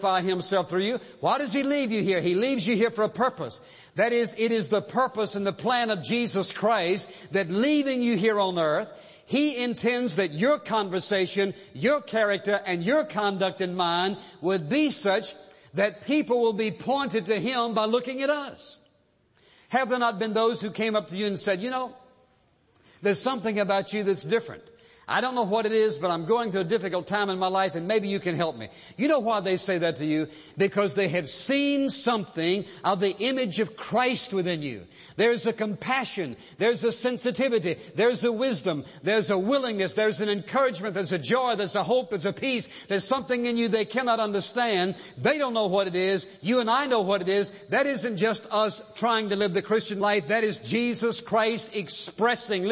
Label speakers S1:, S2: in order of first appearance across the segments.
S1: Himself through you. Why does He leave you here? He leaves you here for a purpose. That is, it is the purpose and the plan of Jesus Christ that leaving you here on earth, He intends that your conversation, your character, and your conduct in mind would be such that people will be pointed to Him by looking at us. Have there not been those who came up to you and said, there's something about you that's different. I don't know what it is, but I'm going through a difficult time in my life and maybe you can help me. You know why they say that to you? Because they have seen something of the image of Christ within you. There's a compassion, there's a sensitivity, there's a wisdom, there's a willingness, there's an encouragement, there's a joy, there's a hope, there's a peace. There's something in you they cannot understand. They don't know what it is. You and I know what it is. That isn't just us trying to live the Christian life. That is Jesus Christ expressing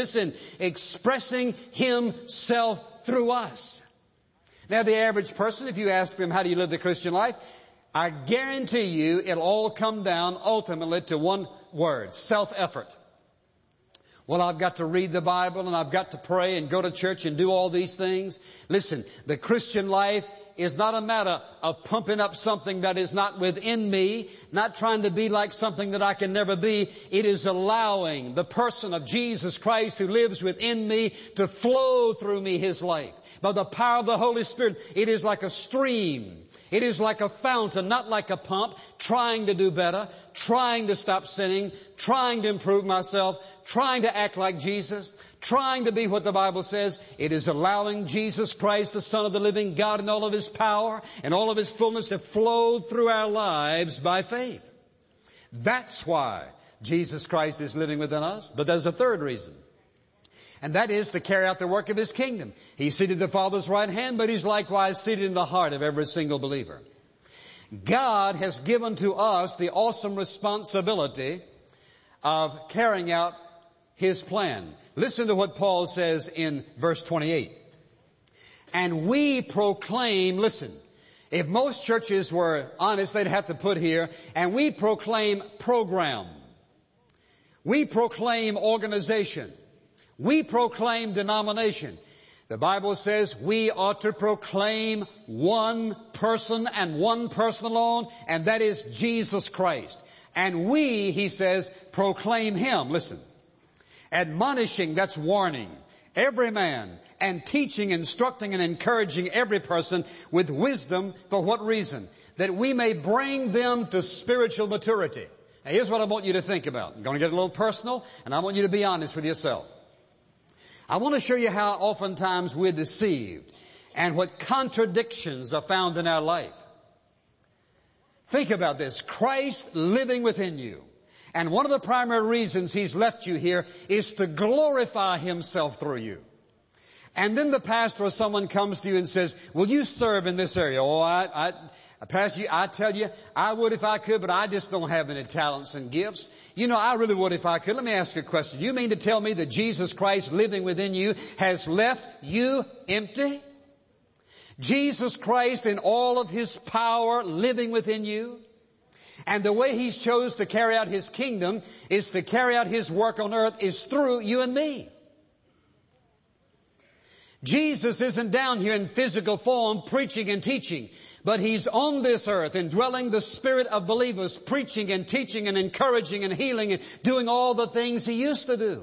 S1: Himself through us. Now, the average person, if you ask them, how do you live the Christian life? I guarantee you it'll all come down ultimately to one word: self-effort. Well, I've got to read the Bible and I've got to pray and go to church and do all these things. Listen, the Christian life is not a matter of pumping up something that is not within me, not trying to be like something that I can never be. It is allowing the person of Jesus Christ who lives within me to flow through me His life. By the power of the Holy Spirit, it is like a stream. It is like a fountain, not like a pump, trying to do better, trying to stop sinning, trying to improve myself, trying to act like Jesus, trying to be what the Bible says. It is allowing Jesus Christ, the Son of the living God, in all of His power and all of His fullness to flow through our lives by faith. That's why Jesus Christ is living within us. But there's a third reason. And that is to carry out the work of His kingdom. He's seated at the Father's right hand, but He's likewise seated in the heart of every single believer. God has given to us the awesome responsibility of carrying out His plan. Listen to what Paul says in verse 28. And we proclaim, listen, if most churches were honest, they'd have to put here, and we proclaim program. We proclaim organization. We proclaim denomination. The Bible says we ought to proclaim one person and one person alone, and that is Jesus Christ. And we, he says, proclaim Him. Listen. Admonishing, that's warning, every man, and teaching, instructing, and encouraging every person with wisdom. For what reason? That we may bring them to spiritual maturity. Now, here's what I want you to think about. I'm going to get a little personal, and I want you to be honest with yourself. I want to show you how oftentimes we're deceived and what contradictions are found in our life. Think about this. Christ living within you. And one of the primary reasons He's left you here is to glorify Himself through you. And then the pastor or someone comes to you and says, will you serve in this area? Oh, Pastor, I tell you, I would if I could, but I just don't have any talents and gifts. I really would if I could. Let me ask you a question. You mean to tell me that Jesus Christ living within you has left you empty? Jesus Christ in all of His power living within you? And the way He's chose to carry out His kingdom is to carry out His work on earth is through you and me. Jesus isn't down here in physical form preaching and teaching, but He's on this earth indwelling the spirit of believers, preaching and teaching and encouraging and healing and doing all the things He used to do.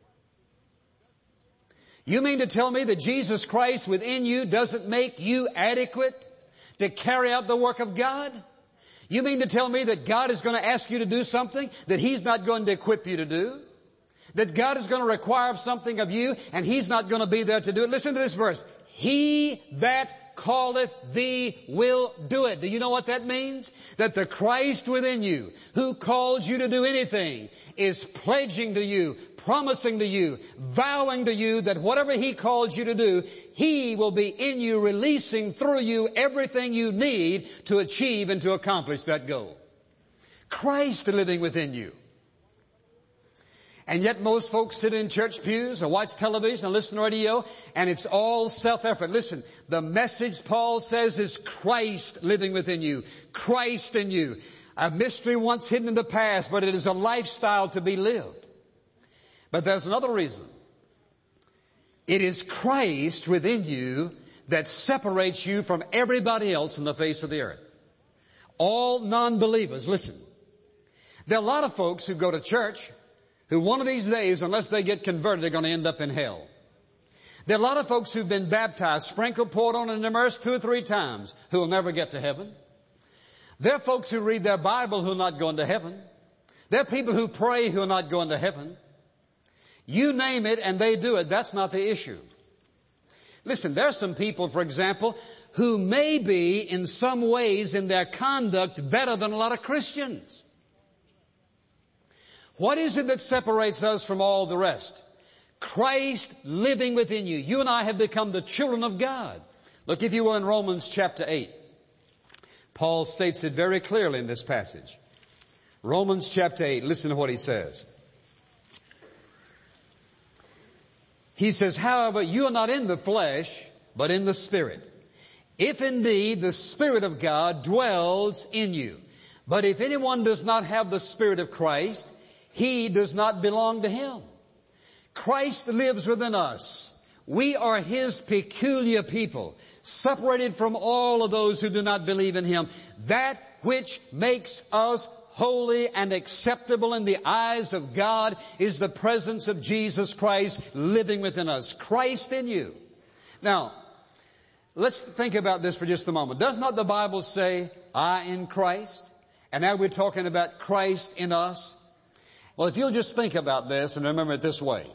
S1: You mean to tell me that Jesus Christ within you doesn't make you adequate to carry out the work of God? You mean to tell me that God is going to ask you to do something that He's not going to equip you to do? That God is going to require something of you and He's not going to be there to do it? Listen to this verse. He that calleth thee will do it. Do you know what that means? That the Christ within you, who calls you to do anything, is pledging to you, promising to you, vowing to you that whatever He calls you to do, He will be in you, releasing through you everything you need to achieve and to accomplish that goal. Christ living within you. And yet most folks sit in church pews or watch television or listen to radio, and it's all self-effort. Listen, the message, Paul says, is Christ living within you. Christ in you. A mystery once hidden in the past, but it is a lifestyle to be lived. But there's another reason. It is Christ within you that separates you from everybody else on the face of the earth. All non-believers, listen. There are a lot of folks who go to church who one of these days, unless they get converted, are going to end up in hell. There are a lot of folks who've been baptized, sprinkled, poured on, and immersed 2 or 3 times who will never get to heaven. There are folks who read their Bible who are not going to heaven. There are people who pray who are not going to heaven. You name it and they do it. That's not the issue. Listen, there are some people, for example, who may be in some ways in their conduct better than a lot of Christians. What is it that separates us from all the rest? Christ living within you. You and I have become the children of God. Look, if you will, in Romans chapter 8. Paul states it very clearly in this passage. Romans chapter 8, listen to what he says. He says, however, you are not in the flesh, but in the Spirit. If indeed the Spirit of God dwells in you. But if anyone does not have the Spirit of Christ, he does not belong to him. Christ lives within us. We are His peculiar people, separated from all of those who do not believe in Him. That which makes us holy and acceptable in the eyes of God is the presence of Jesus Christ living within us. Christ in you. Now, let's think about this for just a moment. Does not the Bible say, I in Christ? And now we're talking about Christ in us. Well, if you'll just think about this and remember it this way.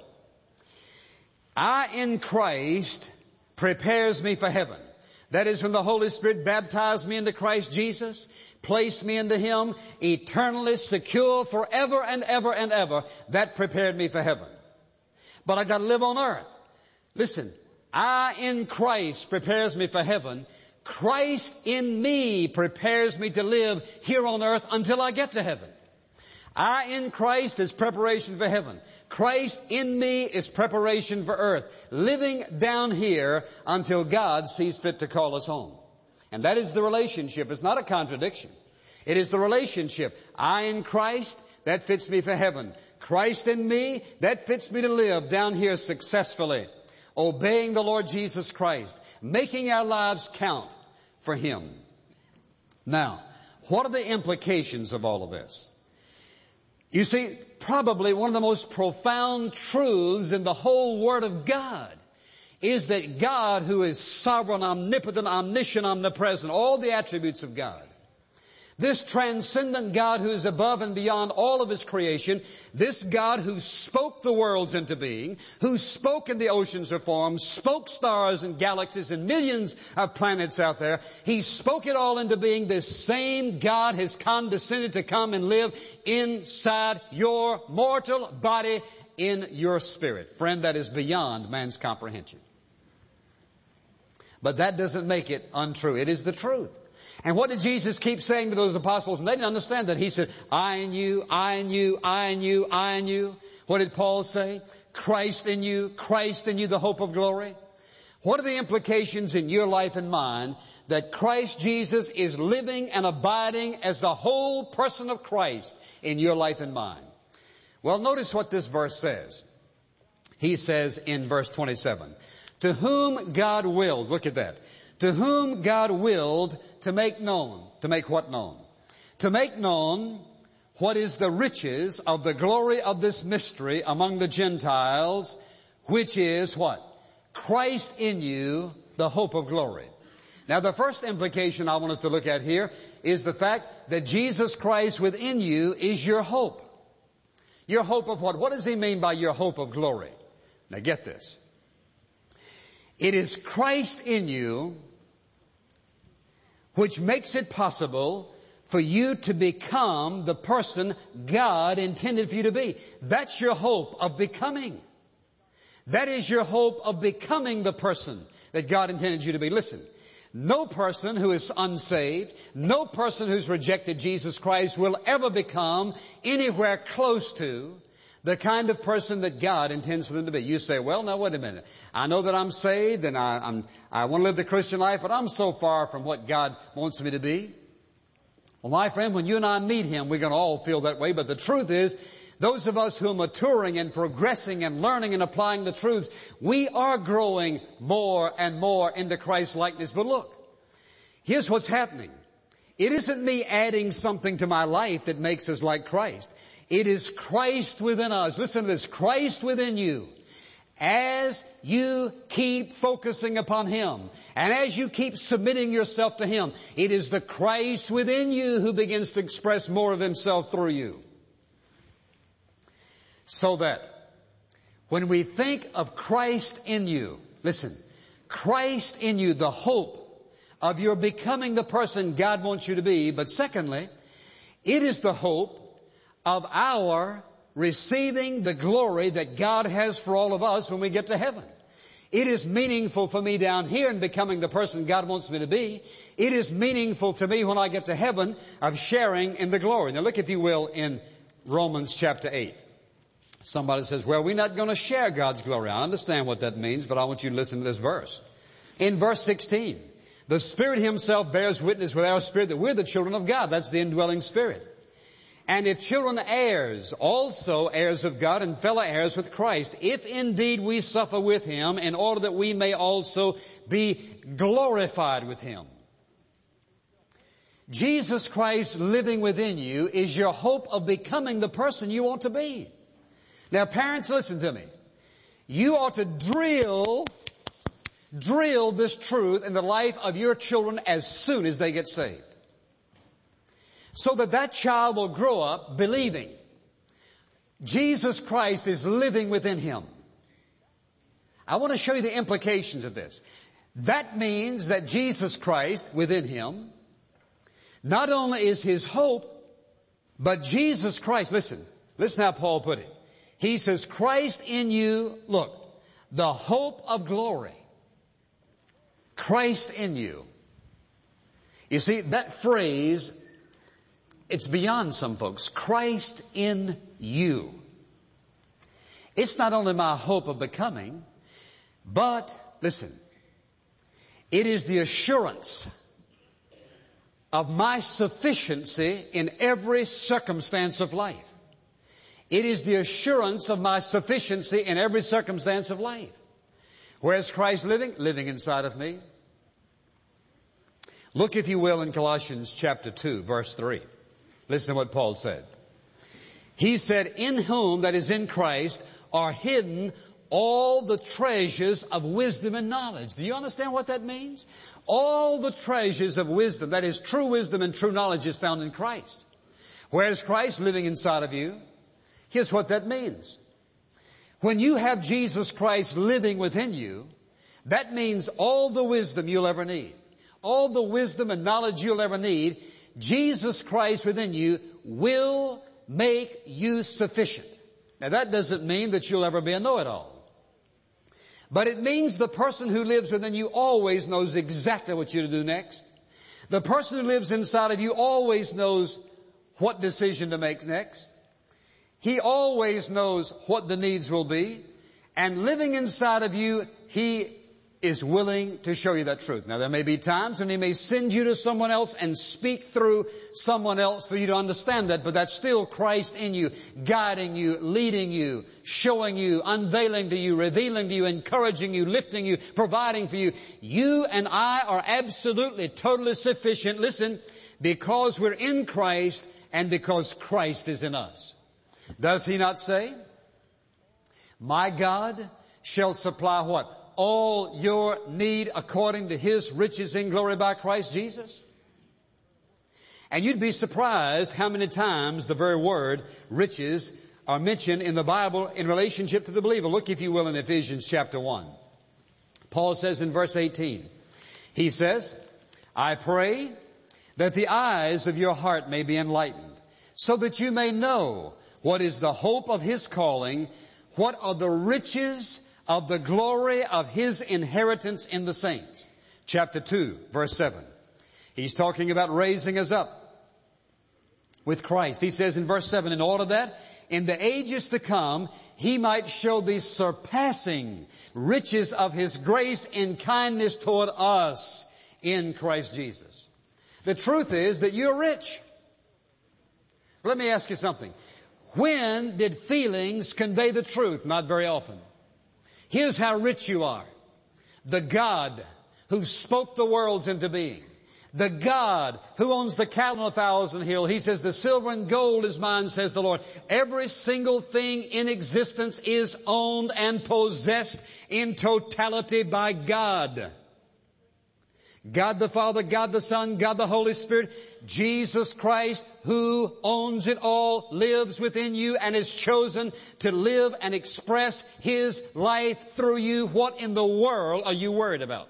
S1: I in Christ prepares me for heaven. That is when the Holy Spirit baptized me into Christ Jesus, placed me into Him, eternally secure forever and ever and ever. That prepared me for heaven. But I got to live on earth. Listen, I in Christ prepares me for heaven. Christ in me prepares me to live here on earth until I get to heaven. I in Christ is preparation for heaven. Christ in me is preparation for earth. Living down here until God sees fit to call us home. And that is the relationship. It's not a contradiction. It is the relationship. I in Christ, that fits me for heaven. Christ in me, that fits me to live down here successfully. Obeying the Lord Jesus Christ. Making our lives count for Him. Now, what are the implications of all of this? You see, probably one of the most profound truths in the whole Word of God is that God, who is sovereign, omnipotent, omniscient, omnipresent, all the attributes of God, this transcendent God who is above and beyond all of His creation, this God who spoke the worlds into being, who spoke and the oceans were formed, spoke stars and galaxies and millions of planets out there, He spoke it all into being. This same God has condescended to come and live inside your mortal body in your spirit. Friend, that is beyond man's comprehension. But that doesn't make it untrue. It is the truth. And what did Jesus keep saying to those apostles? And they didn't understand that. He said, I in you, I in you, I in you, I in you. What did Paul say? Christ in you, the hope of glory. What are the implications in your life and mine that Christ Jesus is living and abiding as the whole person of Christ in your life and mine? Well, notice what this verse says. He says in verse 27, to whom God willed, look at that, to whom God willed to make known. To make what known? To make known what is the riches of the glory of this mystery among the Gentiles, which is what? Christ in you, the hope of glory. Now the first implication I want us to look at here is the fact that Jesus Christ within you is your hope. Your hope of what? What does He mean by your hope of glory? Now get this. It is Christ in you which makes it possible for you to become the person God intended for you to be. That's your hope of becoming. That is your hope of becoming the person that God intended you to be. Listen, no person who is unsaved, no person who's rejected Jesus Christ will ever become anywhere close to the kind of person that God intends for them to be. You say, well, now wait a minute. I know that I'm saved and I want to live the Christian life, but I'm so far from what God wants me to be. Well, my friend, when you and I meet Him, we're going to all feel that way. But the truth is, those of us who are maturing and progressing and learning and applying the truths, we are growing more and more into Christ's likeness. But look, here's what's happening. It isn't me adding something to my life that makes us like Christ. It is Christ within us. Listen to this. Christ within you. As you keep focusing upon Him, and as you keep submitting yourself to Him, it is the Christ within you who begins to express more of Himself through you. So that when we think of Christ in you, listen, Christ in you, the hope of your becoming the person God wants you to be. But secondly, it is the hope of our receiving the glory that God has for all of us when we get to heaven. It is meaningful for me down here in becoming the person God wants me to be. It is meaningful to me when I get to heaven of sharing in the glory. Now look, if you will, in Romans chapter 8. Somebody says, well, we're not going to share God's glory. I understand what that means, but I want you to listen to this verse. In verse 16, the Spirit Himself bears witness with our spirit that we're the children of God. That's the indwelling Spirit. And if children, heirs, also heirs of God and fellow heirs with Christ, if indeed we suffer with Him, in order that we may also be glorified with Him. Jesus Christ living within you is your hope of becoming the person you want to be. Now parents, listen to me. You ought to drill this truth in the life of your children as soon as they get saved. So that that child will grow up believing Jesus Christ is living within him. I want to show you the implications of this. That means that Jesus Christ within him not only is his hope, but Jesus Christ, listen how Paul put it. He says, Christ in you, look, the hope of glory. Christ in you. You see, that phrase, it's beyond some folks. Christ in you. It's not only my hope of becoming, but, listen, it is the assurance of my sufficiency in every circumstance of life. It is the assurance of my sufficiency in every circumstance of life. Where's Christ living? Living inside of me. Look, if you will, in Colossians chapter 2, verse 3. Listen to what Paul said. He said, in whom, that is in Christ, are hidden all the treasures of wisdom and knowledge. Do you understand what that means? All the treasures of wisdom, that is true wisdom and true knowledge, is found in Christ. Where's Christ living inside of you? Here's what that means. When you have Jesus Christ living within you, that means all the wisdom you'll ever need, all the wisdom and knowledge you'll ever need, Jesus Christ within you will make you sufficient. Now that doesn't mean that you'll ever be a know-it-all. But it means the person who lives within you always knows exactly what you're to do next. The person who lives inside of you always knows what decision to make next. He always knows what the needs will be. And living inside of you, He is willing to show you that truth. Now there may be times when He may send you to someone else and speak through someone else for you to understand that, but that's still Christ in you, guiding you, leading you, showing you, unveiling to you, revealing to you, encouraging you, lifting you, providing for you. You and I are absolutely, totally sufficient, listen, because we're in Christ and because Christ is in us. Does He not say, my God shall supply what? All your need according to His riches in glory by Christ Jesus? And you'd be surprised how many times the very word riches are mentioned in the Bible in relationship to the believer. Look, if you will, in Ephesians chapter 1. Paul says in verse 18, he says, I pray that the eyes of your heart may be enlightened, so that you may know what is the hope of His calling, what are the riches of the glory of His inheritance in the saints. Chapter 2, verse 7. He's talking about raising us up with Christ. He says in verse 7, in order that in the ages to come, He might show the surpassing riches of His grace in kindness toward us in Christ Jesus. The truth is that you're rich. Let me ask you something. When did feelings convey the truth? Not very often. Here's how rich you are. The God who spoke the worlds into being, The God who owns the cattle on 1,000 hills, He says, the silver and gold is mine, says the Lord. Every single thing in existence is owned and possessed in totality by God. God the Father, God the Son, God the Holy Spirit, Jesus Christ, who owns it all, lives within you and is chosen to live and express His life through you. What in the world are you worried about?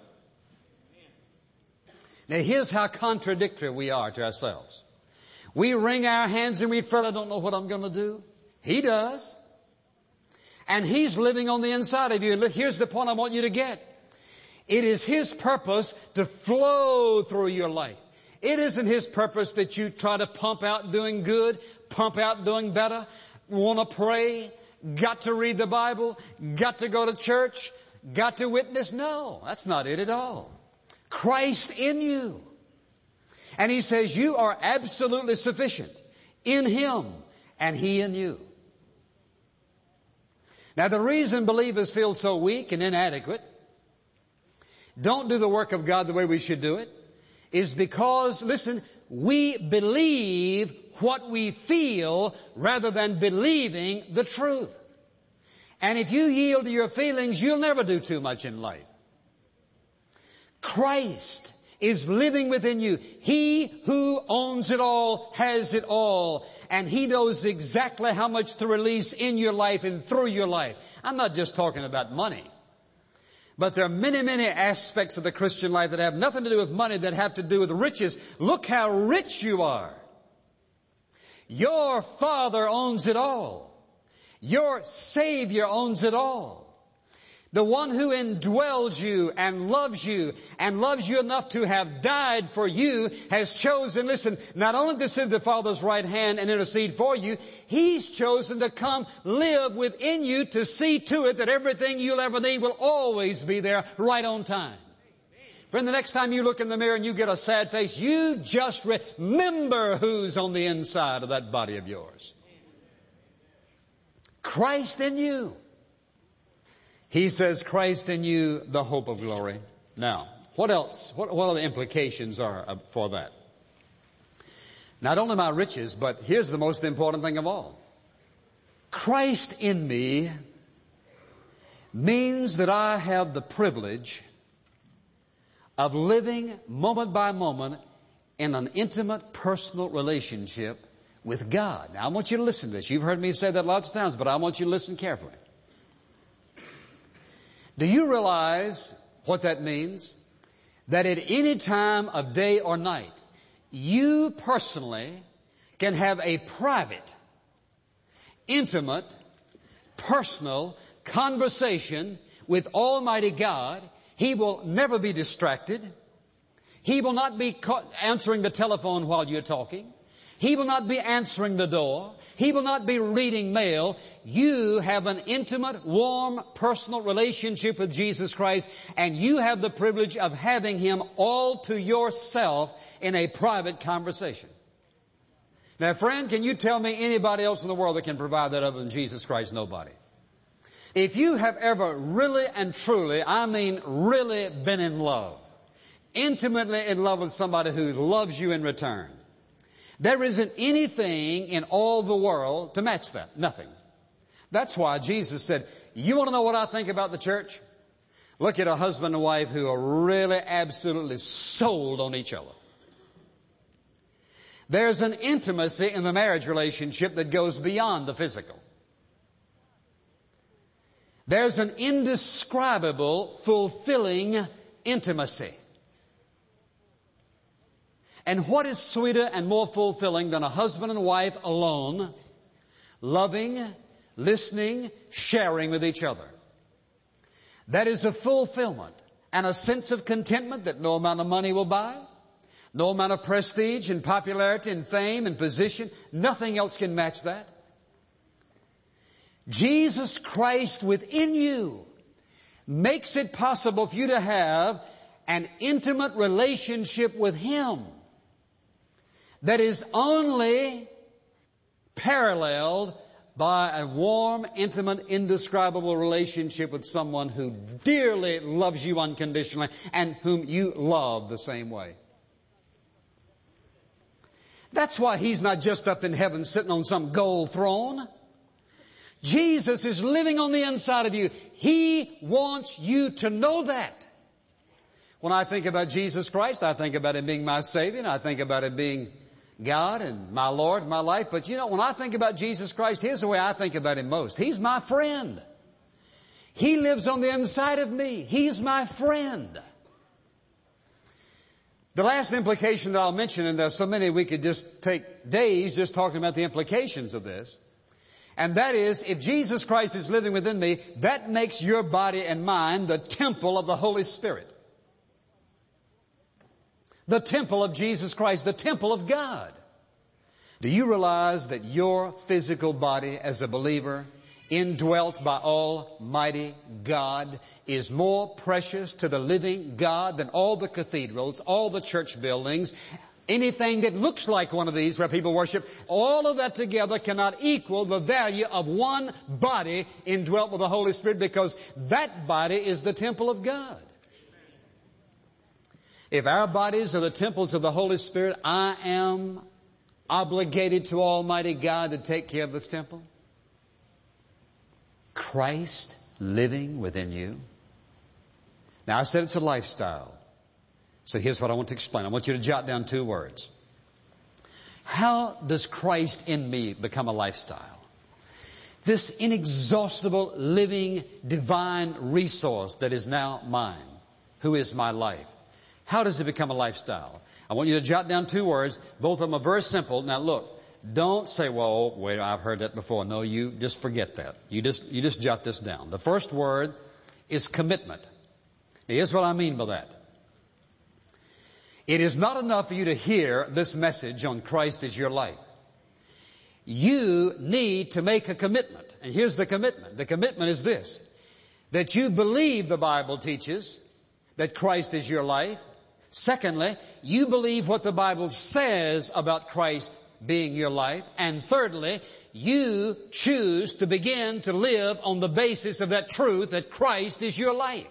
S1: Now here's how contradictory we are to ourselves. We wring our hands and we feel, I don't know what I'm going to do. He does. And He's living on the inside of you. And here's the point I want you to get. It is His purpose to flow through your life. It isn't His purpose that you try to pump out doing good, pump out doing better, want to pray, got to read the Bible, got to go to church, got to witness. No, that's not it at all. Christ in you. And He says you are absolutely sufficient in Him and He in you. Now the reason believers feel so weak and inadequate, don't do the work of God the way we should do it, is because, listen, we believe what we feel rather than believing the truth. And if you yield to your feelings, you'll never do too much in life. Christ is living within you. He who owns it all has it all. And He knows exactly how much to release in your life and through your life. I'm not just talking about money. But there are many, many aspects of the Christian life that have nothing to do with money, that have to do with riches. Look how rich you are. Your Father owns it all. Your Savior owns it all. The one who indwells you and loves you enough to have died for you has chosen, listen, not only to sit at the Father's right hand and intercede for you, He's chosen to come live within you to see to it that everything you'll ever need will always be there right on time. Friend, the next time you look in the mirror and you get a sad face, you just remember who's on the inside of that body of yours. Christ in you. He says, Christ in you, the hope of glory. Now, what else? What are the implications are for that? Not only my riches, but here's the most important thing of all. Christ in me means that I have the privilege of living moment by moment in an intimate, personal relationship with God. Now, I want you to listen to this. You've heard me say that lots of times, but I want you to listen carefully. Do you realize what that means? That at any time of day or night, you personally can have a private, intimate, personal conversation with Almighty God. He will never be distracted. He will not be answering the telephone while you're talking. He will not be answering the door. He will not be reading mail. You have an intimate, warm, personal relationship with Jesus Christ, and you have the privilege of having Him all to yourself in a private conversation. Now, friend, can you tell me anybody else in the world that can provide that other than Jesus Christ? Nobody. If you have ever really and truly, I mean really been in love, intimately in love with somebody who loves you in return, there isn't anything in all the world to match that. Nothing. That's why Jesus said, you want to know what I think about the church? Look at a husband and wife who are really absolutely sold on each other. There's an intimacy in the marriage relationship that goes beyond the physical. There's an indescribable, fulfilling intimacy. And what is sweeter and more fulfilling than a husband and wife alone, loving, listening, sharing with each other? That is a fulfillment and a sense of contentment that no amount of money will buy, no amount of prestige and popularity and fame and position, nothing else can match that. Jesus Christ within you makes it possible for you to have an intimate relationship with Him that is only paralleled by a warm, intimate, indescribable relationship with someone who dearly loves you unconditionally and whom you love the same way. That's why He's not just up in heaven sitting on some gold throne. Jesus is living on the inside of you. He wants you to know that. When I think about Jesus Christ, I think about Him being my Savior, and I think about Him being God and my Lord, my life. But you know, when I think about Jesus Christ, here's the way I think about Him most. He's my friend. He lives on the inside of me. He's my friend. The last implication that I'll mention, and there's so many we could just take days just talking about the implications of this, and that is, if Jesus Christ is living within me, that makes your body and mine the temple of the Holy Spirit. The temple of Jesus Christ, the temple of God. Do you realize that your physical body as a believer, indwelt by Almighty God, is more precious to the living God than all the cathedrals, all the church buildings, anything that looks like one of these where people worship? All of that together cannot equal the value of one body indwelt with the Holy Spirit, because that body is the temple of God. If our bodies are the temples of the Holy Spirit, I am obligated to Almighty God to take care of this temple. Christ living within you. Now, I said it's a lifestyle. So here's what I want to explain. I want you to jot down 2 words. How does Christ in me become a lifestyle? This inexhaustible, living, divine resource that is now mine, who is my life. How does it become a lifestyle? I want you to jot down 2 words. Both of them are very simple. Now look, don't say, well, wait, I've heard that before. No, you just forget that. You just jot this down. The first word is commitment. Now, here's what I mean by that. It is not enough for you to hear this message on Christ as your life. You need to make a commitment. And here's the commitment. The commitment is this: that you believe the Bible teaches that Christ is your life. Secondly, you believe what the Bible says about Christ being your life. And thirdly, you choose to begin to live on the basis of that truth that Christ is your life.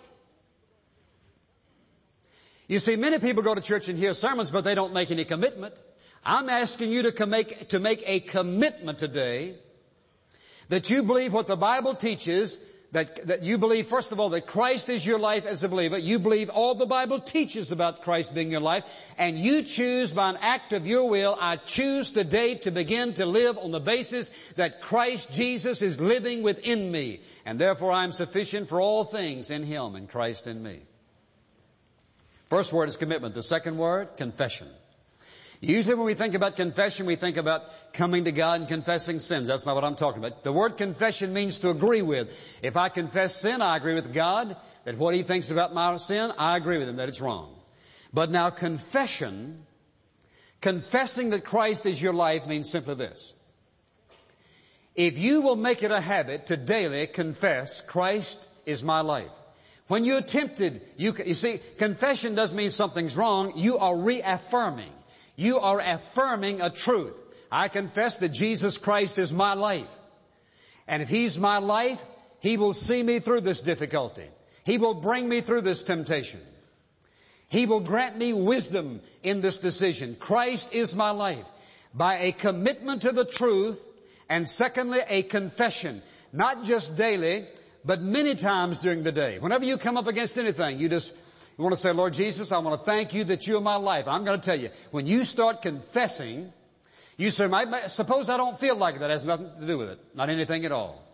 S1: You see, many people go to church and hear sermons, but they don't make any commitment. I'm asking you to make a commitment today that you believe what the Bible teaches, that you believe, first of all, that Christ is your life as a believer. You believe all the Bible teaches about Christ being your life. And you choose by an act of your will, I choose today to begin to live on the basis that Christ Jesus is living within me. And therefore I am sufficient for all things in Him and Christ in me. First word is commitment. The second word, confession. Usually when we think about confession, we think about coming to God and confessing sins. That's not what I'm talking about. The word confession means to agree with. If I confess sin, I agree with God that what He thinks about my sin, I agree with Him that it's wrong. But now confession, confessing that Christ is your life, means simply this. If you will make it a habit to daily confess, Christ is my life. When you're tempted, you see, confession doesn't mean something's wrong. You are reaffirming. You are affirming a truth. I confess that Jesus Christ is my life. And if He's my life, He will see me through this difficulty. He will bring me through this temptation. He will grant me wisdom in this decision. Christ is my life. By a commitment to the truth, and secondly, a confession. Not just daily, but many times during the day. Whenever you come up against anything, you want to say, Lord Jesus, I want to thank You that You're my life. I'm going to tell you, when you start confessing, you say, suppose I don't feel like it. That has nothing to do with it. Not anything at all.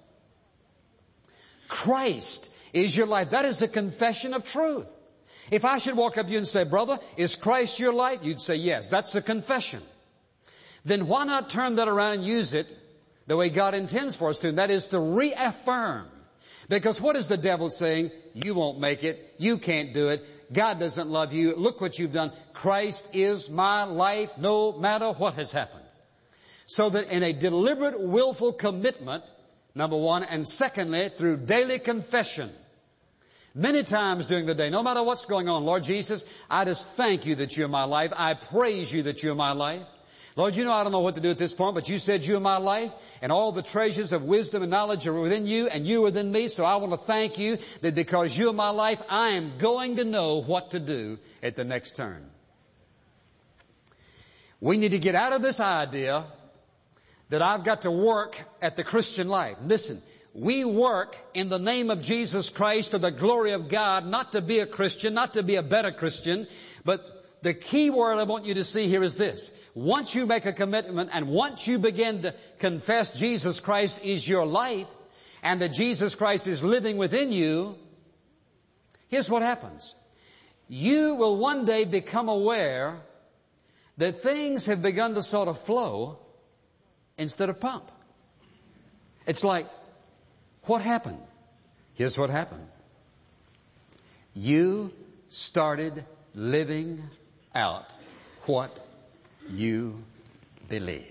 S1: Christ is your life. That is a confession of truth. If I should walk up to you and say, brother, is Christ your life? You'd say, yes. That's a confession. Then why not turn that around and use it the way God intends for us to? And that is to reaffirm. Because what is the devil saying? You won't make it. You can't do it. God doesn't love you. Look what you've done. Christ is my life no matter what has happened. So that in a deliberate, willful commitment, number one, and secondly, through daily confession, many times during the day, no matter what's going on, Lord Jesus, I just thank You that You're my life. I praise You that You're my life. Lord, You know I don't know what to do at this point, but You said You're my life, and all the treasures of wisdom and knowledge are within You, and You are within me. So I want to thank You that because You're my life, I am going to know what to do at the next turn. We need to get out of this idea that I've got to work at the Christian life. Listen, we work in the name of Jesus Christ to the glory of God, not to be a Christian, not to be a better Christian. But the key word I want you to see here is this. Once you make a commitment and once you begin to confess Jesus Christ is your life and that Jesus Christ is living within you, here's what happens. You will one day become aware that things have begun to sort of flow instead of pump. It's like, what happened? Here's what happened. You started living out what you believe.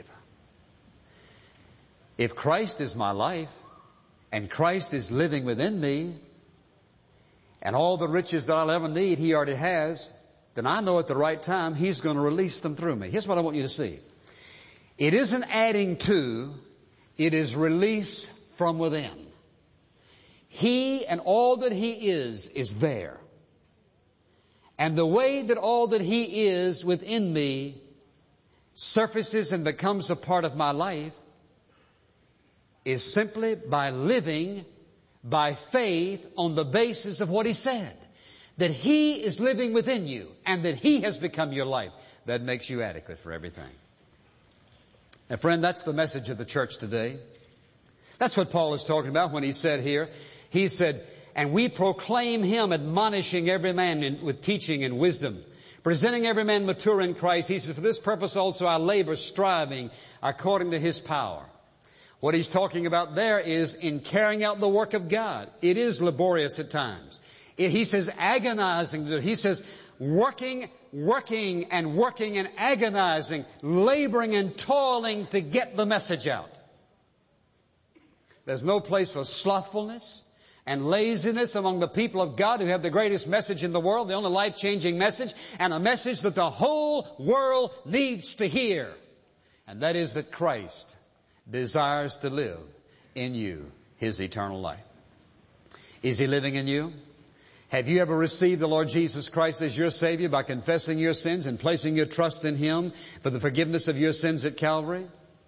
S1: If Christ is my life and Christ is living within me and all the riches that I'll ever need He already has, then I know at the right time He's going to release them through me. Here's what I want you to see. It isn't adding to, it is release from within. He and all that He is there. And the way that all that He is within me surfaces and becomes a part of my life is simply by living by faith on the basis of what He said. That He is living within you and that He has become your life. That makes you adequate for everything. Now, friend, that's the message of the church today. That's what Paul is talking about when he said here. He said, and we proclaim Him, admonishing every man with teaching and wisdom, presenting every man mature in Christ. He says, for this purpose also I labor, striving according to His power. What he's talking about there is in carrying out the work of God. It is laborious at times. He says agonizing. He says working and agonizing, laboring and toiling to get the message out. There's no place for slothfulness and laziness among the people of God who have the greatest message in the world, the only life-changing message, and a message that the whole world needs to hear. And that is that Christ desires to live in you His eternal life. Is He living in you? Have you ever received the Lord Jesus Christ as your Savior by confessing your sins and placing your trust in Him for the forgiveness of your sins at Calvary?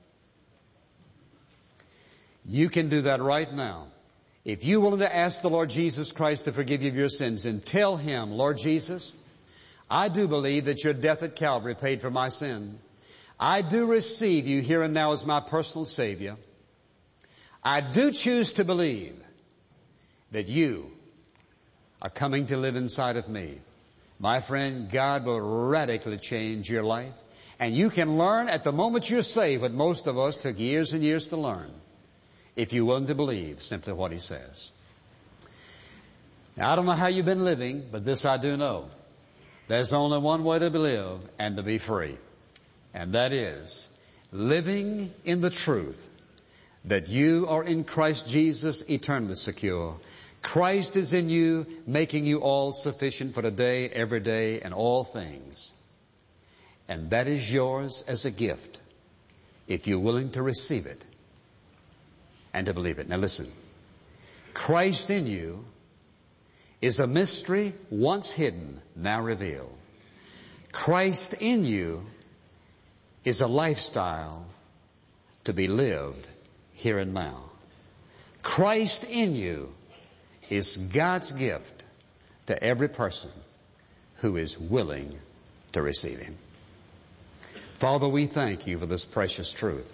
S1: You can do that right now. If you're willing to ask the Lord Jesus Christ to forgive you of your sins and tell Him, Lord Jesus, I do believe that your death at Calvary paid for my sin. I do receive you here and now as my personal Savior. I do choose to believe that you are coming to live inside of me. My friend, God will radically change your life. And you can learn at the moment you're saved what most of us took years and years to learn. If you're willing to believe simply what He says. Now, I don't know how you've been living, but this I do know. There's only one way to live and to be free. And that is living in the truth that you are in Christ Jesus eternally secure. Christ is in you, making you all sufficient for today, every day, and all things. And that is yours as a gift if you're willing to receive it and to believe it. Now listen, Christ in you is a mystery once hidden, now revealed. Christ in you is a lifestyle to be lived here and now. Christ in you is God's gift to every person who is willing to receive Him. Father, we thank You for this precious truth.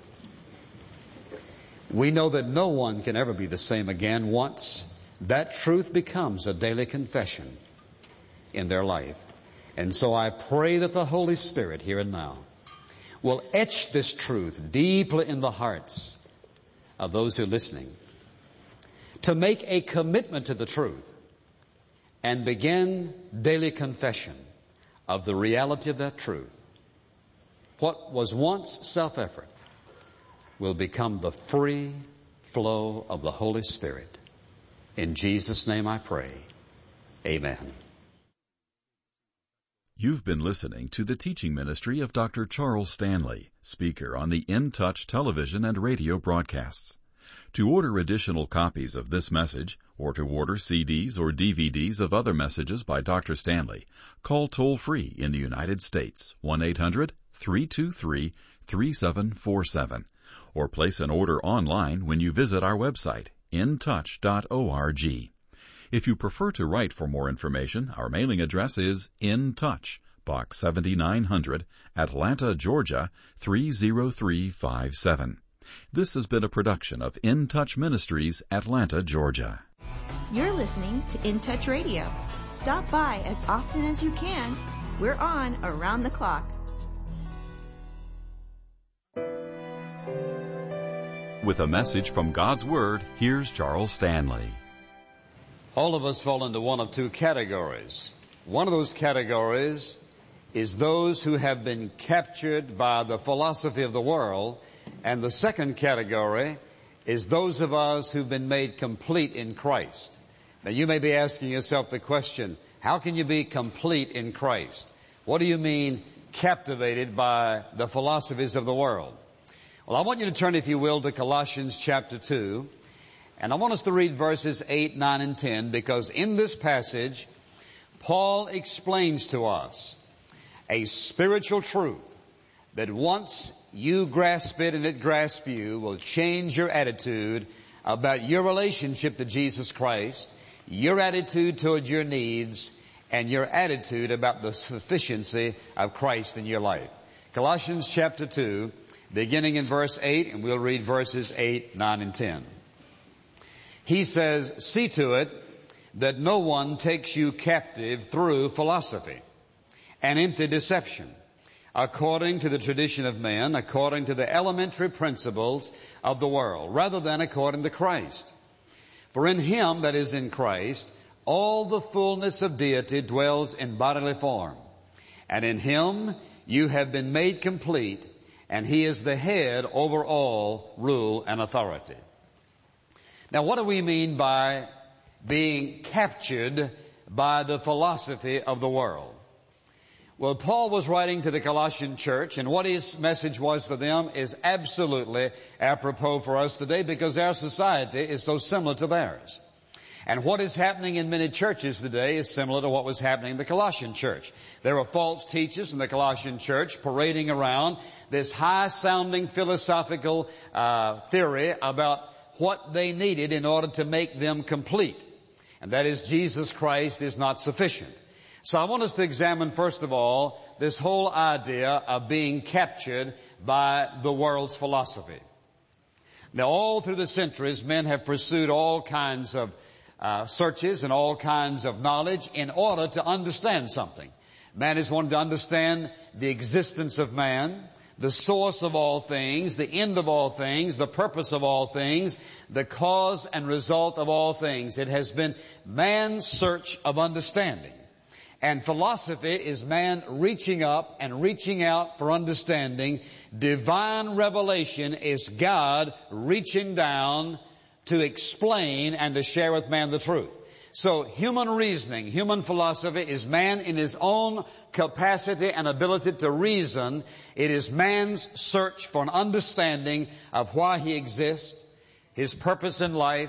S1: We know that no one can ever be the same again once that truth becomes a daily confession in their life. And so I pray that the Holy Spirit here and now will etch this truth deeply in the hearts of those who are listening, to make a commitment to the truth and begin daily confession of the reality of that truth. What was once self-effort will become the free flow of the Holy Spirit. In Jesus' name I pray. Amen.
S2: You've been listening to the teaching ministry of Dr. Charles Stanley, speaker on the In Touch television and radio broadcasts. To order additional copies of this message, or to order CDs or DVDs of other messages by Dr. Stanley, call toll-free in the United States, 1-800-323-3747, or place an order online when you visit our website, intouch.org. If you prefer to write for more information, our mailing address is In Touch, Box 7900, Atlanta, Georgia, 30357. This has been a production of In Touch Ministries, Atlanta, Georgia.
S3: You're listening to In Touch Radio. Stop by as often as you can. We're on around the clock.
S2: With a message from God's Word, here's Charles Stanley.
S1: All of us fall into one of two categories. One of those categories is those who have been captured by the philosophy of the world, and the second category is those of us who've been made complete in Christ. Now you may be asking yourself the question, how can you be complete in Christ? What do you mean captivated by the philosophies of the world? Well, I want you to turn, if you will, to Colossians chapter 2. And I want us to read verses 8, 9, and 10, because in this passage, Paul explains to us a spiritual truth that once you grasp it and it grasps you, will change your attitude about your relationship to Jesus Christ, your attitude toward your needs, and your attitude about the sufficiency of Christ in your life. Colossians chapter 2, beginning in verse 8, and we'll read verses 8, 9, and 10. He says, "See to it that no one takes you captive through philosophy and empty deception, according to the tradition of men, according to the elementary principles of the world, rather than according to Christ. For in Him, that is in Christ, all the fullness of deity dwells in bodily form. And in Him you have been made complete, and He is the head over all rule and authority." Now, what do we mean by being captured by the philosophy of the world? Well, Paul was writing to the Colossian church, and what his message was to them is absolutely apropos for us today, because our society is so similar to theirs. And what is happening in many churches today is similar to what was happening in the Colossian church. There were false teachers in the Colossian church parading around this high-sounding philosophical theory about what they needed in order to make them complete. And that is, Jesus Christ is not sufficient. So I want us to examine, first of all, this whole idea of being captured by the world's philosophy. Now, all through the centuries, men have pursued all kinds of searches and all kinds of knowledge in order to understand something. Man has wanted to understand the existence of man, the source of all things, the end of all things, the purpose of all things, the cause and result of all things. It has been man's search of understanding. And philosophy is man reaching up and reaching out for understanding. Divine revelation is God reaching down to explain and to share with man the truth. So human reasoning, human philosophy is man in his own capacity and ability to reason. It is man's search for an understanding of why he exists, his purpose in life,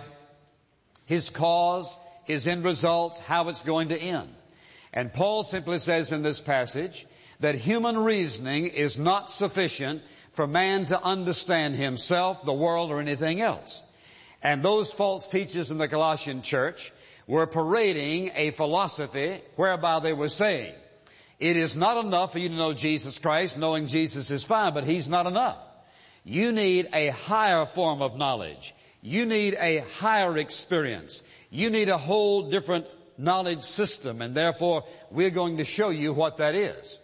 S1: his cause, his end results, how it's going to end. And Paul simply says in this passage that human reasoning is not sufficient for man to understand himself, the world, or anything else. And those false teachers in the Colossian church were parading a philosophy whereby they were saying, it is not enough for you to know Jesus Christ. Knowing Jesus is fine, but He's not enough. You need a higher form of knowledge. You need a higher experience. You need a whole different knowledge system, and therefore we're going to show you what that is.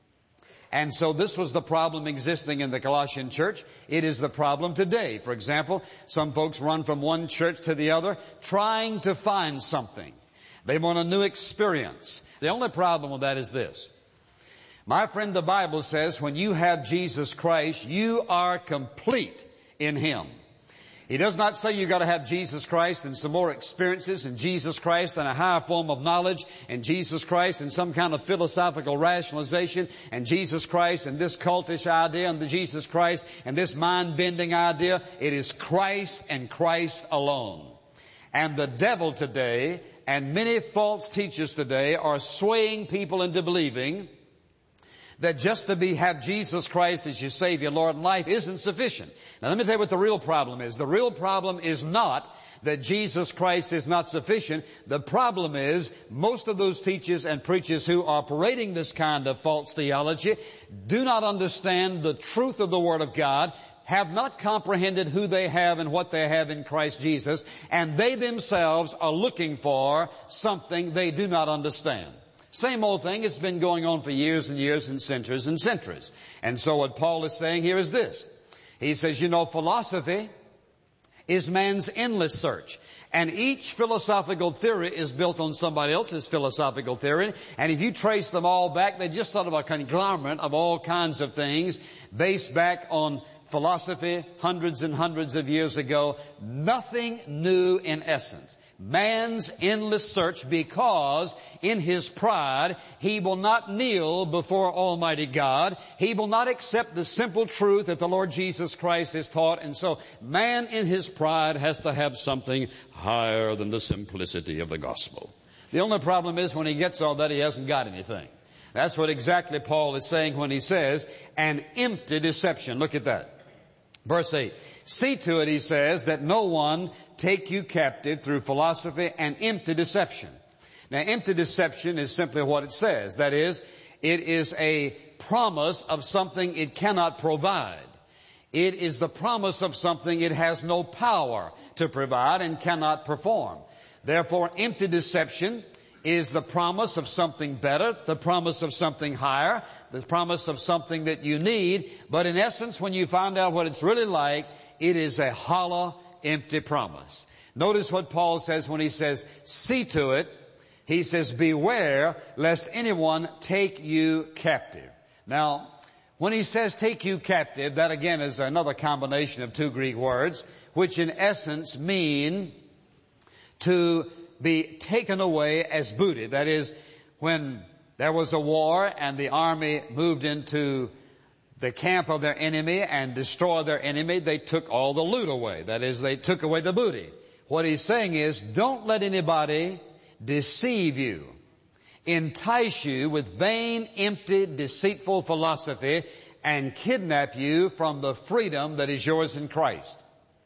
S1: And so this was the problem existing in the Colossian church. It is the problem today. For example, some folks run from one church to the other trying to find something. They want a new experience. The only problem with that is this. My friend, the Bible says when you have Jesus Christ, you are complete in Him. He does not say you've got to have Jesus Christ and some more experiences in Jesus Christ and a higher form of knowledge in Jesus Christ and some kind of philosophical rationalization and Jesus Christ and this cultish idea and the Jesus Christ and this mind-bending idea. It is Christ and Christ alone. And the devil today and many false teachers today are swaying people into believing that just to have Jesus Christ as your Savior, Lord, and life isn't sufficient. Now let me tell you what the real problem is. The real problem is not that Jesus Christ is not sufficient. The problem is most of those teachers and preachers who are parading this kind of false theology do not understand the truth of the Word of God, have not comprehended who they have and what they have in Christ Jesus, and they themselves are looking for something they do not understand. Same old thing. It's been going on for years and years and centuries and centuries. And so what Paul is saying here is this. He says, philosophy is man's endless search. And each philosophical theory is built on somebody else's philosophical theory. And if you trace them all back, they're just sort of a conglomerate of all kinds of things based back on philosophy hundreds and hundreds of years ago. Nothing new in essence. Man's endless search, because in his pride he will not kneel before Almighty God. He will not accept the simple truth that the Lord Jesus Christ has taught. And so man in his pride has to have something higher than the simplicity of the gospel. The only problem is when he gets all that, he hasn't got anything. That's what exactly Paul is saying when he says an empty deception. Look at that. Verse 8. See to it, he says, that no one take you captive through philosophy and empty deception. Now, empty deception is simply what it says. That is, it is a promise of something it cannot provide. It is the promise of something it has no power to provide and cannot perform. Therefore, empty deception is the promise of something better, the promise of something higher, the promise of something that you need. But in essence, when you find out what it's really like, it is a hollow, empty promise. Notice what Paul says when he says, see to it. He says, beware lest anyone take you captive. Now, when he says take you captive, that again is another combination of two Greek words, which in essence mean to be taken away as booty. That is, when there was a war and the army moved into the camp of their enemy and destroyed their enemy, they took all the loot away. That is, they took away the booty. What he's saying is, don't let anybody deceive you, entice you with vain, empty, deceitful philosophy, and kidnap you from the freedom that is yours in Christ.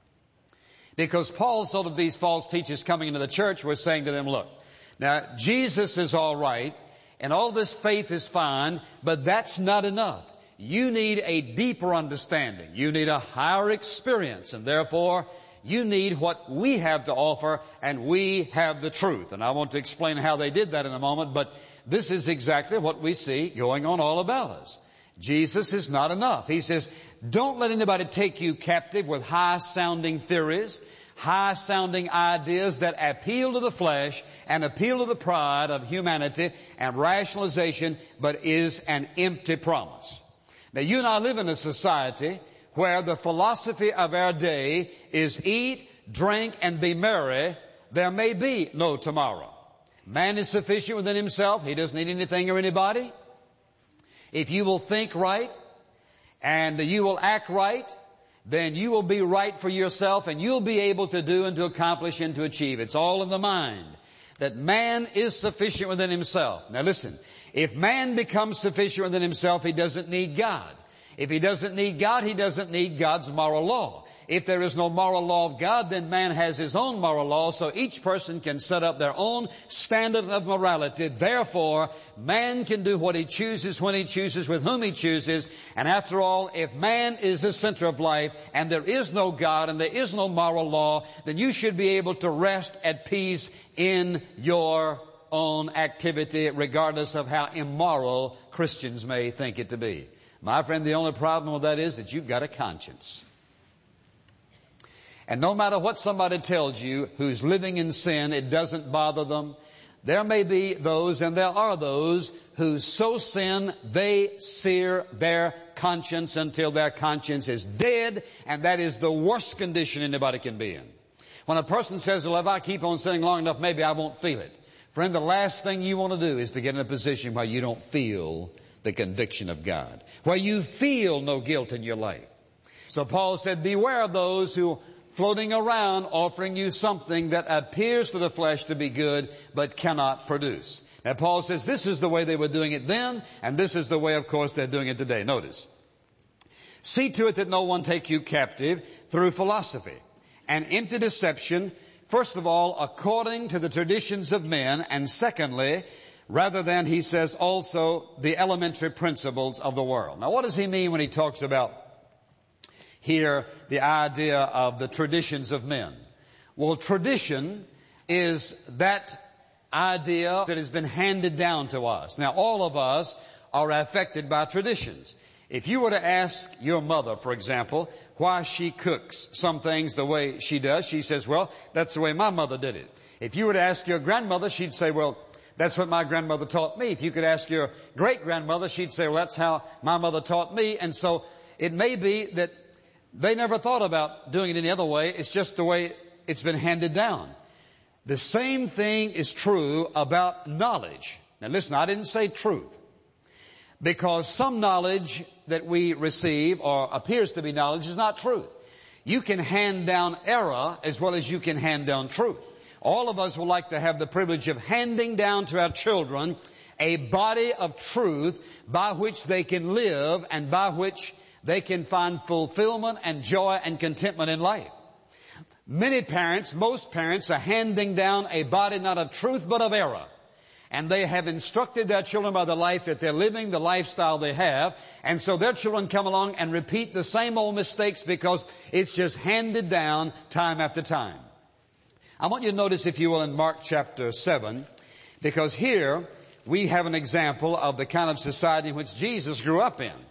S1: Because Paul saw that these false teachers coming into the church were saying to them, look, now Jesus is all right, and all this faith is fine, but that's not enough. You need a deeper understanding. You need a higher experience, and therefore you need what we have to offer, and we have the truth. And I want to explain how they did that in a moment, but this is exactly what we see going on all about us. Jesus is not enough. He says, don't let anybody take you captive with high-sounding theories, high-sounding ideas that appeal to the flesh and appeal to the pride of humanity and rationalization, but is an empty promise. Now, you and I live in a society where the philosophy of our day is eat, drink, and be merry. There may be no tomorrow. Man is sufficient within himself. He doesn't need anything or anybody. If you will think right and you will act right, then you will be right for yourself and you'll be able to do and to accomplish and to achieve. It's all in the mind that man is sufficient within himself. Now listen, if man becomes sufficient within himself, he doesn't need God. If he doesn't need God, he doesn't need God's moral law. If there is no moral law of God, then man has his own moral law, so each person can set up their own standard of morality. Therefore, man can do what he chooses, when he chooses, with whom he chooses. And after all, if man is the center of life, and there is no God, and there is no moral law, then you should be able to rest at peace in your own activity, regardless of how immoral Christians may think it to be. My friend, the only problem with that is that you've got a conscience. And no matter what somebody tells you who's living in sin, it doesn't bother them. There may be those, and there are those, who so sin they sear their conscience until their conscience is dead, and that is the worst condition anybody can be in. When a person says, well, if I keep on sinning long enough, maybe I won't feel it. Friend, the last thing you want to do is to get in a position where you don't feel the conviction of God, where you feel no guilt in your life. So Paul said, beware of those who floating around offering you something that appears to the flesh to be good but cannot produce. Now Paul says this is the way they were doing it then, and this is the way, of course, they're doing it today. Notice. See to it that no one take you captive through philosophy and empty deception, first of all, according to the traditions of men, and secondly, rather than, he says, also the elementary principles of the world. Now what does he mean when he talks about here the idea of the traditions of men? Well, tradition is that idea that has been handed down to us. Now, all of us are affected by traditions. If you were to ask your mother, for example, why she cooks some things the way she does, she says, well, that's the way my mother did it. If you were to ask your grandmother, she'd say, well, that's what my grandmother taught me. If you could ask your great-grandmother, she'd say, well, that's how my mother taught me. And so it may be that they never thought about doing it any other way. It's just the way it's been handed down. The same thing is true about knowledge. Now listen, I didn't say truth. Because some knowledge that we receive or appears to be knowledge is not truth. You can hand down error as well as you can hand down truth. All of us would like to have the privilege of handing down to our children a body of truth by which they can live and by which they can find fulfillment and joy and contentment in life. Many parents, most parents, are handing down a body not of truth but of error. And they have instructed their children by the life that they're living, the lifestyle they have. And so their children come along and repeat the same old mistakes because it's just handed down time after time. I want you to notice, if you will, in Mark chapter 7, because here we have an example of the kind of society in which Jesus grew up in.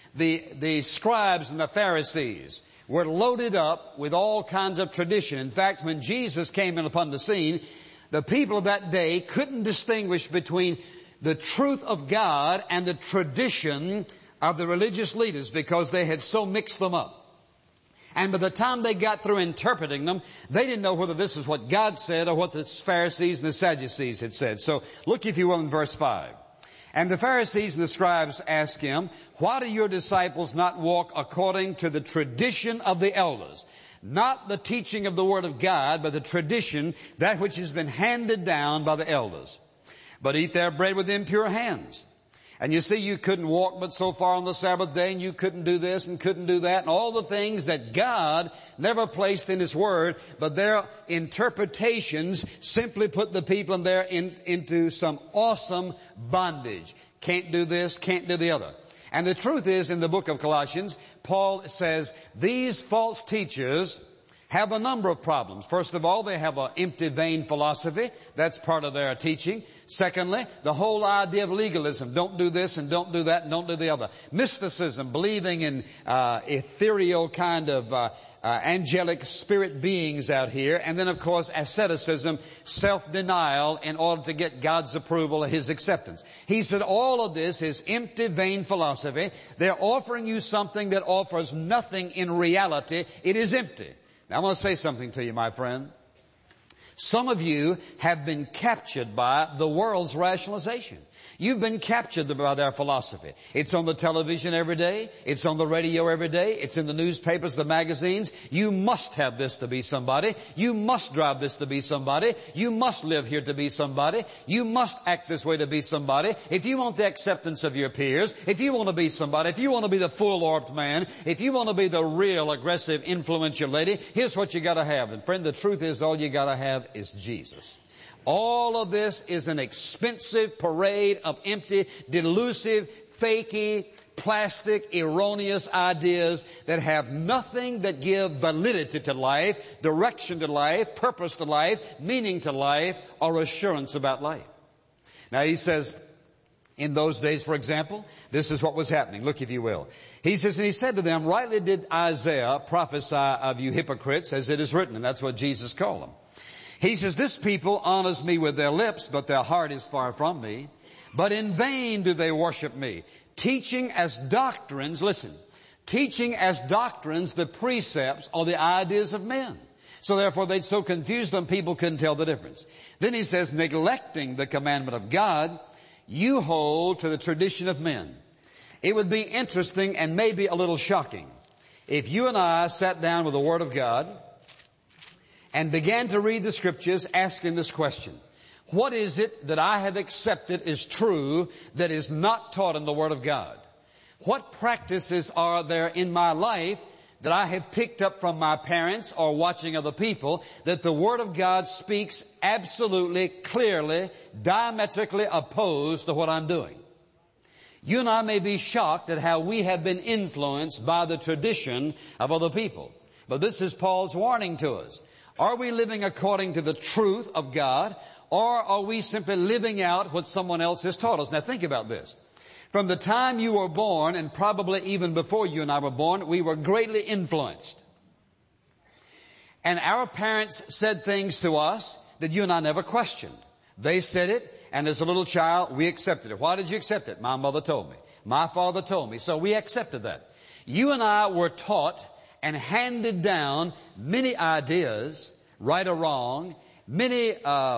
S1: The scribes and the Pharisees were loaded up with all kinds of tradition. In fact, when Jesus came in upon the scene, the people of that day couldn't distinguish between the truth of God and the tradition of the religious leaders because they had so mixed them up. And by the time they got through interpreting them, they didn't know whether this is what God said or what the Pharisees and the Sadducees had said. So look, if you will, in verse 5. And the Pharisees and the scribes asked him, why do your disciples not walk according to the tradition of the elders? Not the teaching of the Word of God, but the tradition, that which has been handed down by the elders. But eat their bread with impure hands. And you see, you couldn't walk but so far on the Sabbath day, and you couldn't do this and couldn't do that, and all the things that God never placed in His Word, but their interpretations simply put the people in there into some awesome bondage. Can't do this, can't do the other. And the truth is, in the book of Colossians, Paul says these false teachers have a number of problems. First of all, they have an empty, vain philosophy. That's part of their teaching. Secondly, the whole idea of legalism. Don't do this and don't do that and don't do the other. Mysticism, believing in ethereal kind of angelic spirit beings out here. And then, of course, asceticism, self-denial in order to get God's approval or His acceptance. He said all of this is empty, vain philosophy. They're offering you something that offers nothing in reality. It is empty. Now, I want to say something to you, my friend. Some of you have been captured by the world's rationalization. You've been captured by their philosophy. It's on the television every day. It's on the radio every day. It's in the newspapers, the magazines. You must have this to be somebody. You must drive this to be somebody. You must live here to be somebody. You must act this way to be somebody. If you want the acceptance of your peers, if you want to be somebody, if you want to be the full-orbed man, if you want to be the real aggressive, influential lady, here's what you got to have. And friend, the truth is all you got to have is Jesus. All of this is an expensive parade of empty, delusive, fakey, plastic, erroneous ideas that have nothing that give validity to life, direction to life, purpose to life, meaning to life, or assurance about life. Now he says, in those days, for example, this is what was happening. Look, if you will. He says, and he said to them, rightly did Isaiah prophesy of you hypocrites, as it is written. And that's what Jesus called them. He says, this people honors me with their lips, but their heart is far from me. But in vain do they worship me, teaching as doctrines, listen, teaching as doctrines the precepts or the ideas of men. So therefore they'd so confuse them, people couldn't tell the difference. Then he says, neglecting the commandment of God, you hold to the tradition of men. It would be interesting and maybe a little shocking if you and I sat down with the Word of God and began to read the Scriptures asking this question. What is it that I have accepted as true that is not taught in the Word of God? What practices are there in my life that I have picked up from my parents or watching other people that the Word of God speaks absolutely, clearly, diametrically opposed to what I'm doing? You and I may be shocked at how we have been influenced by the tradition of other people. But this is Paul's warning to us. Are we living according to the truth of God, or are we simply living out what someone else has taught us? Now think about this. From the time you were born, and probably even before you and I were born, we were greatly influenced. And our parents said things to us that you and I never questioned. They said it, and as a little child, we accepted it. Why did you accept it? My mother told me. My father told me. So we accepted that. You and I were taught and handed down many ideas, right or wrong, many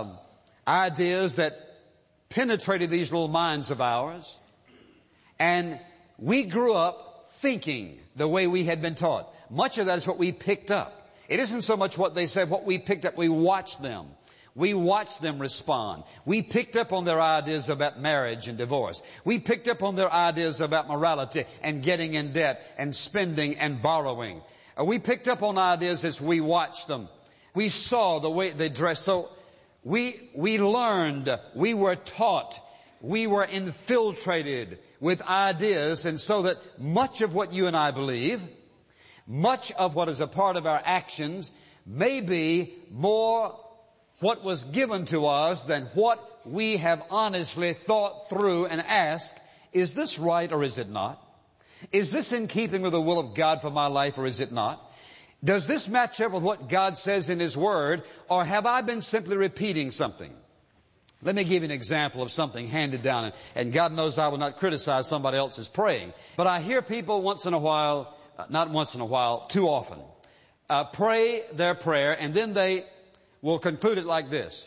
S1: ideas that penetrated these little minds of ours. And we grew up thinking the way we had been taught. Much of that is what we picked up. It isn't so much what they said, what we picked up. We watched them. We watched them respond. We picked up on their ideas about marriage and divorce. We picked up on their ideas about morality and getting in debt and spending and borrowing. We picked up on ideas as we watched them. We saw the way they dressed. So we learned, we were taught, we were infiltrated with ideas, and so that much of what you and I believe, much of what is a part of our actions, may be more what was given to us than what we have honestly thought through and asked, is this right or is it not? Is this in keeping with the will of God for my life or is it not? Does this match up with what God says in His Word, or have I been simply repeating something? Let me give you an example of something handed down, and God knows I will not criticize somebody else's praying. But I hear people once in a while, not once in a while, too often, pray their prayer, and then they will conclude it like this.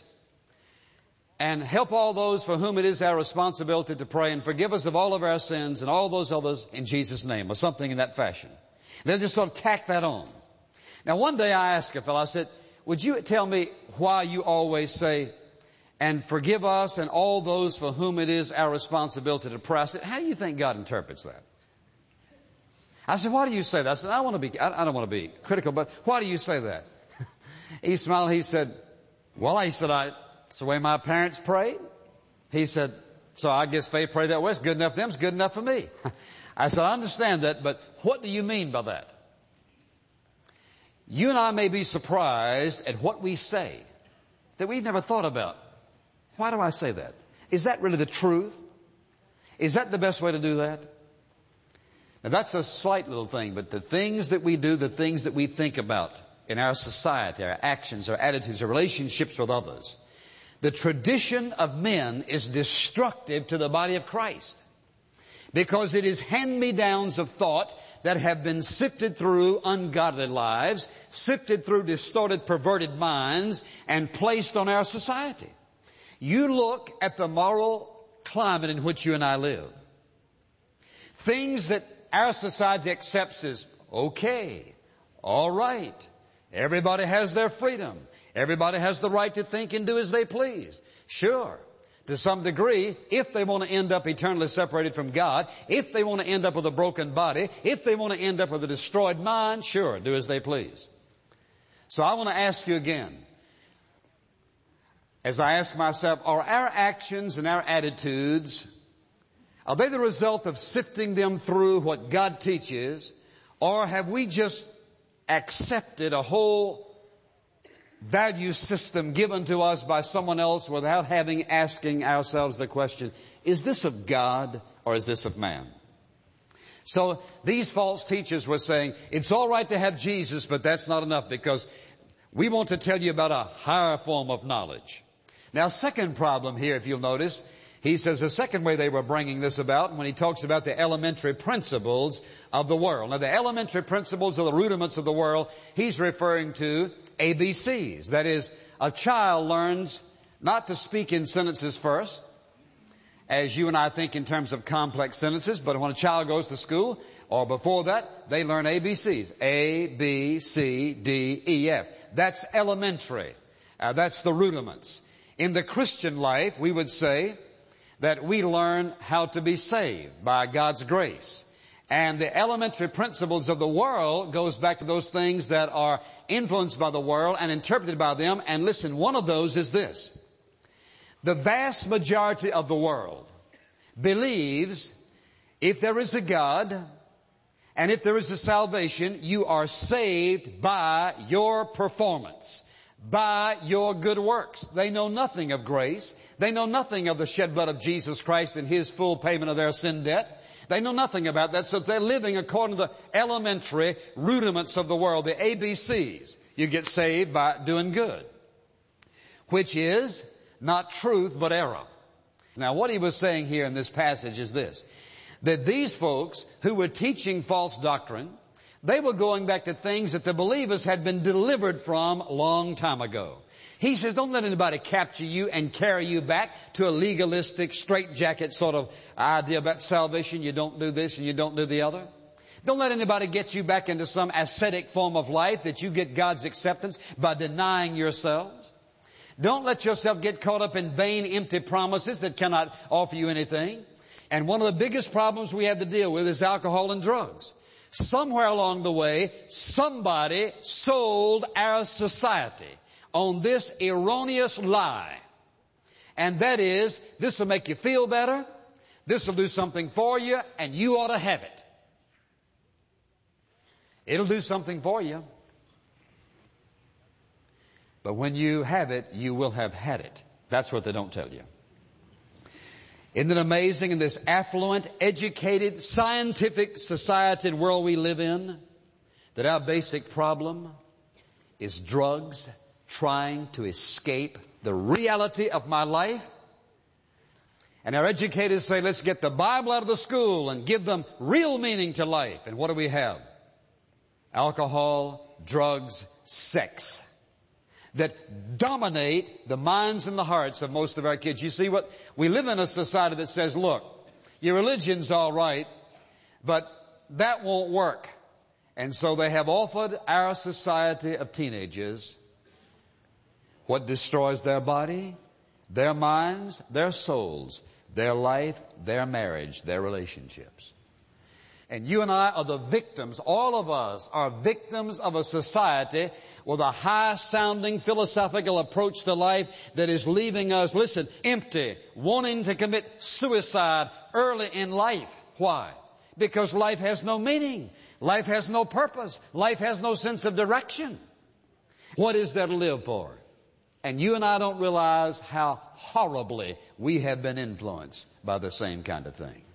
S1: And help all those for whom it is our responsibility to pray, and forgive us of all of our sins and all those others in Jesus' name, or something in that fashion. They'll just sort of tack that on. Now one day I asked a fellow, I said, would you tell me why you always say, and forgive us and all those for whom it is our responsibility to pray? I said, how do you think God interprets that? I said, why do you say that? I said, I don't want to be critical, but why do you say that? He smiled. He said, it's the way my parents prayed. He said, so I guess they pray that way. It's good enough for them. It's good enough for me. I said, I understand that, but what do you mean by that? You and I may be surprised at what we say that we've never thought about. Why do I say that? Is that really the truth? Is that the best way to do that? Now that's a slight little thing, but the things that we do, the things that we think about in our society, our actions, our attitudes, our relationships with others, the tradition of men is destructive to the body of Christ. Because it is hand-me-downs of thought that have been sifted through ungodly lives, sifted through distorted, perverted minds, and placed on our society. You look at the moral climate in which you and I live. Things that our society accepts as okay, all right. Everybody has their freedom. Everybody has the right to think and do as they please. Sure. To some degree, if they want to end up eternally separated from God, if they want to end up with a broken body, if they want to end up with a destroyed mind, sure, do as they please. So I want to ask you again, as I ask myself, are our actions and our attitudes, are they the result of sifting them through what God teaches, or have we just accepted a whole value system given to us by someone else without asking ourselves the question, is this of God or is this of man? So these false teachers were saying, it's all right to have Jesus, but that's not enough, because We want to tell you about a higher form of knowledge. Now, second problem here, if you'll notice, he says the second way they were bringing this about when he talks about the elementary principles of the world. Now, the elementary principles or the rudiments of the world, he's referring to ABCs. That is, a child learns not to speak in sentences first, as you and I think in terms of complex sentences, but when a child goes to school, or before that, they learn ABCs. A, B, C, D, E, F. That's elementary. That's the rudiments. In the Christian life, we would say that we learn how to be saved by God's grace. And the elementary principles of the world goes back to those things that are influenced by the world and interpreted by them. And listen, one of those is this. The vast majority of the world believes if there is a God and if there is a salvation, you are saved by your performance, by your good works. They know nothing of grace. They know nothing of the shed blood of Jesus Christ and His full payment of their sin debt. They know nothing about that, so they're living according to the elementary rudiments of the world, the ABCs. You get saved by doing good, which is not truth, but error. Now, what he was saying here in this passage is this, that these folks who were teaching false doctrine, they were going back to things that the believers had been delivered from a long time ago. He says, don't let anybody capture you and carry you back to a legalistic, straitjacket sort of idea about salvation. You don't do this and you don't do the other. Don't let anybody get you back into some ascetic form of life that you get God's acceptance by denying yourselves. Don't let yourself get caught up in vain, empty promises that cannot offer you anything. And one of the biggest problems we have to deal with is alcohol and drugs. Somewhere along the way, somebody sold our society on this erroneous lie. And that is, this will make you feel better, this will do something for you, and you ought to have it. It'll do something for you. But when you have it, you will have had it. That's what they don't tell you. Isn't it amazing in this affluent, educated, scientific society and world we live in, that our basic problem is drugs trying to escape the reality of my life? And our educators say, let's get the Bible out of the school and give them real meaning to life. And what do we have? Alcohol, drugs, sex that dominate the minds and the hearts of most of our kids. You see what? We live in a society that says, look, your religion's all right, but that won't work. And so they have offered our society of teenagers what destroys their body, their minds, their souls, their life, their marriage, their relationships. And you and I are the victims, all of us are victims of a society with a high-sounding philosophical approach to life that is leaving us, listen, empty, wanting to commit suicide early in life. Why? Because life has no meaning. Life has no purpose. Life has no sense of direction. What is there to live for? And you and I don't realize how horribly we have been influenced by the same kind of thing.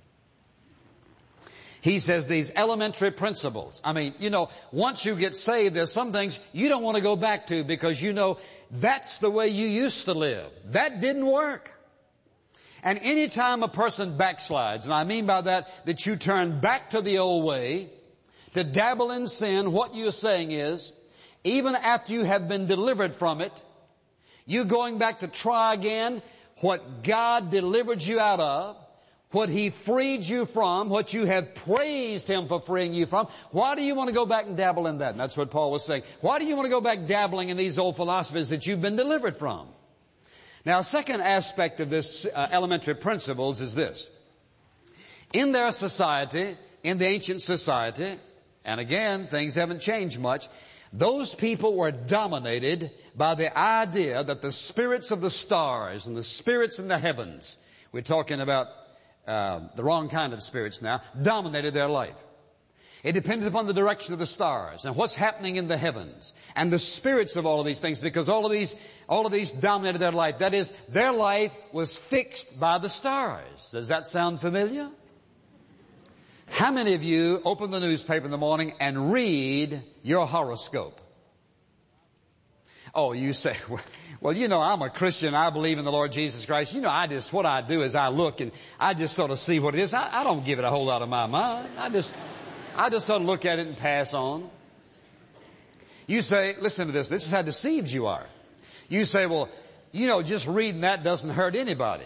S1: He says these elementary principles. I mean, once you get saved, there's some things you don't want to go back to because you know that's the way you used to live. That didn't work. And any time a person backslides, and I mean by that you turn back to the old way, to dabble in sin, what you're saying is, even after you have been delivered from it, you're going back to try again what God delivered you out of, what He freed you from, what you have praised Him for freeing you from. Why do you want to go back and dabble in that? And that's what Paul was saying. Why do you want to go back dabbling in these old philosophies that you've been delivered from? Now, a second aspect of this elementary principles is this. In their society, in the ancient society, and again, things haven't changed much, those people were dominated by the idea that the spirits of the stars and the spirits in the heavens, we're talking about the wrong kind of spirits now, dominated their life. It depended upon the direction of the stars and what's happening in the heavens and the spirits of all of these things, because all of these dominated their life. That is, their life was fixed by the stars. Does that sound familiar? How many of you open the newspaper in the morning and read your horoscope? Oh, you say, well, you know, I'm a Christian. I believe in the Lord Jesus Christ. You know, what I do is I look and I just sort of see what it is. I don't give it a whole lot of my mind. I just sort of look at it and pass on. You say, listen to this. This is how deceived you are. You say, well, you know, just reading that doesn't hurt anybody.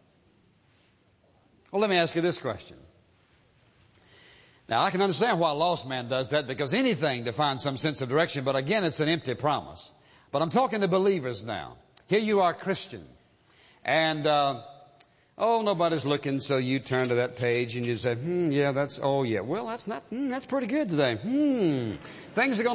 S1: Well, let me ask you this question. Now, I can understand why a lost man does that, because anything to find some sense of direction, but again, it's an empty promise. But I'm talking to believers now. Here you are, Christian. And, nobody's looking, so you turn to that page and you say, well, that's pretty good today. Things are going